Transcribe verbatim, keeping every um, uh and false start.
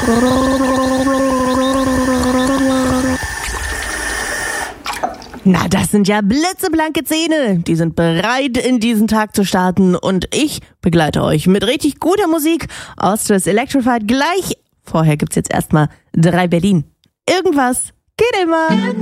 Na, das sind ja blitzeblanke Zähne. Die sind bereit, in diesen Tag zu starten. Und ich begleite euch mit richtig guter Musik. Austria's Electrified gleich. Vorher gibt's jetzt erstmal drei Berlin. Irgendwas geht immer.